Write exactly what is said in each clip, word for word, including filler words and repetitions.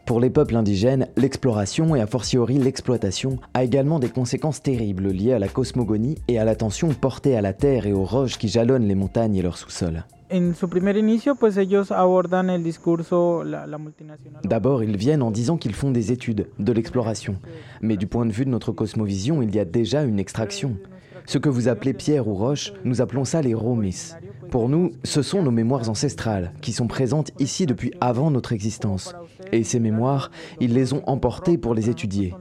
Pour les peuples indigènes, l'exploration et a fortiori l'exploitation a également des conséquences terribles liées à la cosmogonie et à l'attention portée à la terre et aux roches qui jalonnent les montagnes et leur sous-sol. En su primer inicio, pues ellos abordan el discurso, la, la multinacional. D'abord, ils viennent en disant qu'ils font des études, de l'exploration. Mais du point de vue de notre cosmovision, il y a déjà une extraction. Ce que vous appelez pierre ou roche, nous appelons ça les romis. Pour nous, ce sont nos mémoires ancestrales, qui sont présentes ici depuis avant notre existence. Et ces mémoires, ils les ont emportées pour les étudier.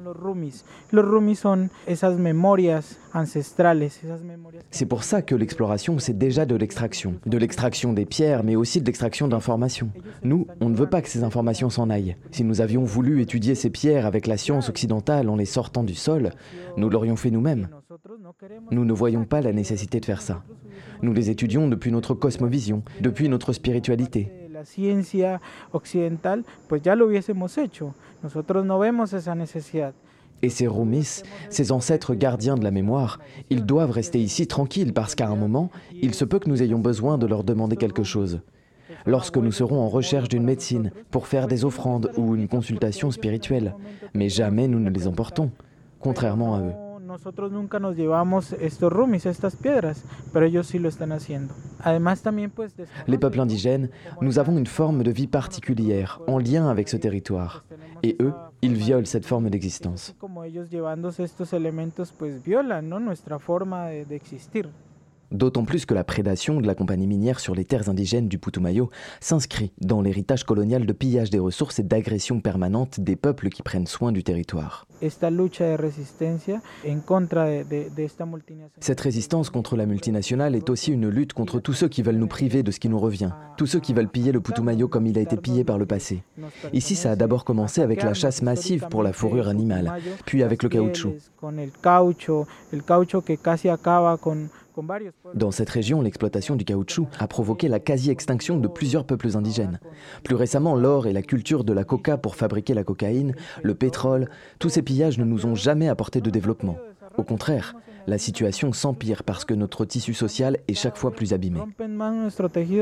C'est pour ça que l'exploration, c'est déjà de l'extraction. De l'extraction des pierres, mais aussi de l'extraction d'informations. Nous, on ne veut pas que ces informations s'en aillent. Si nous avions voulu étudier ces pierres avec la science occidentale en les sortant du sol, nous l'aurions fait nous-mêmes. Nous ne voyons pas la nécessité de faire ça. Nous les étudions depuis notre cosmovision, depuis notre spiritualité. La ciencia occidental, pues ya lo hubiésemos hecho. Nosotros no vemos esa necesidad. Et ces romis, ces ancêtres gardiens de la mémoire, ils doivent rester ici tranquilles parce qu'à un moment, il se peut que nous ayons besoin de leur demander quelque chose. Lorsque nous serons en recherche d'une médecine, pour faire des offrandes ou une consultation spirituelle. Mais jamais nous ne les emportons, contrairement à eux. Nosotros nunca nos llevamos estos rumis, estas piedras, pero ellos sí lo están haciendo. Además también pues Les peuples indigènes, nous avons une forme de vie particulière, en lien avec ce territoire. Et eux, ils violent cette forme d'existence. Como ellos llevándose estos elementos pues violan, ¿no?, nuestra forma de, de existir. D'autant plus que la prédation de la compagnie minière sur les terres indigènes du Putumayo s'inscrit dans l'héritage colonial de pillage des ressources et d'agression permanente des peuples qui prennent soin du territoire. Cette résistance contre la multinationale est aussi une lutte contre tous ceux qui veulent nous priver de ce qui nous revient, tous ceux qui veulent piller le Putumayo comme il a été pillé par le passé. Ici, ça a d'abord commencé avec la chasse massive pour la fourrure animale, puis avec le caoutchouc. Dans cette région, l'exploitation du caoutchouc a provoqué la quasi-extinction de plusieurs peuples indigènes. Plus récemment, l'or et la culture de la coca pour fabriquer la cocaïne, le pétrole, tous ces pillages ne nous ont jamais apporté de développement. Au contraire, la situation s'empire parce que notre tissu social est chaque fois plus abîmé.